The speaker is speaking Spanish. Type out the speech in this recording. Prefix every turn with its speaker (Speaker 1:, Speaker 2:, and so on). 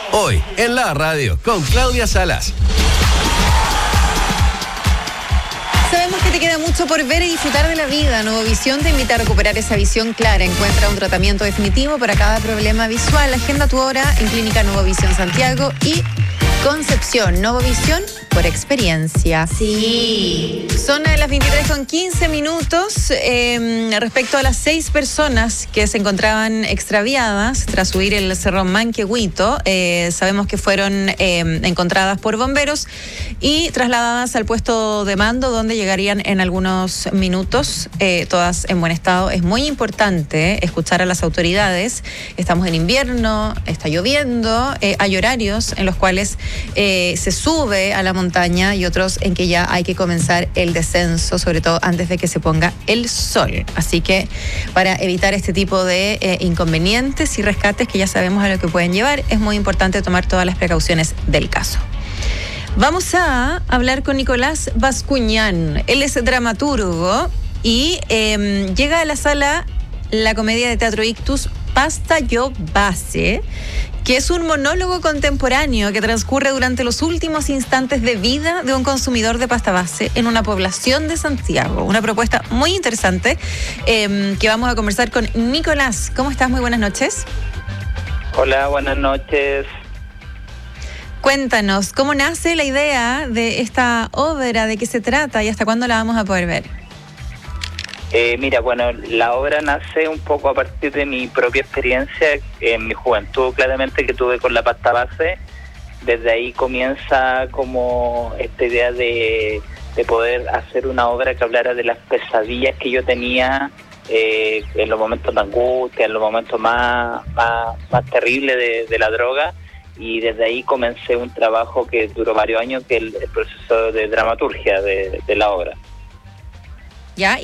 Speaker 1: Hoy, en la radio, con Claudia Salas.
Speaker 2: Sabemos que te queda mucho por ver y disfrutar de la vida. Nuevovisión te invita a recuperar esa visión clara. Encuentra un tratamiento definitivo para cada problema visual. Agenda tu hora en Clínica Nuevovisión Santiago y Concepción. Nuevovisión por experiencia.
Speaker 3: Sí.
Speaker 2: Son las 23:15. Respecto a las 6 personas que se encontraban extraviadas tras subir el Cerro Manquehuito, sabemos que fueron encontradas por bomberos y trasladadas al puesto de mando, donde llegarían en algunos minutos, todas en buen estado. Es muy importante escuchar a las autoridades. Estamos en invierno, está lloviendo, hay horarios en los cuales se sube a la montaña y otros en que ya hay que comenzar el descenso, sobre todo antes de que se ponga el sol. Así que para evitar este tipo de inconvenientes y rescates que ya sabemos a lo que pueden llevar, es muy importante tomar todas las precauciones del caso. Vamos a hablar con Nicolás Bascuñán. Él es dramaturgo y llega a la sala la comedia de teatro Ictus Pasta Yo Base, que es un monólogo contemporáneo que transcurre durante los últimos instantes de vida de un consumidor de pasta base en una población de Santiago. Una propuesta muy interesante que vamos a conversar con Nicolás. ¿Cómo estás? Muy buenas noches.
Speaker 4: Hola, buenas noches.
Speaker 2: Cuéntanos, ¿cómo nace la idea de esta obra? ¿De qué se trata y hasta cuándo la vamos a poder ver?
Speaker 4: Mira, bueno, la obra nace un poco a partir de mi propia experiencia en mi juventud, claramente, que tuve con la pasta base. Desde ahí comienza como esta idea de poder hacer una obra que hablara de las pesadillas que yo tenía en los momentos de angustia, en los momentos más terribles de la droga. Y desde ahí comencé un trabajo que duró varios años, que es el proceso de dramaturgia de la obra.
Speaker 2: ¿Ya?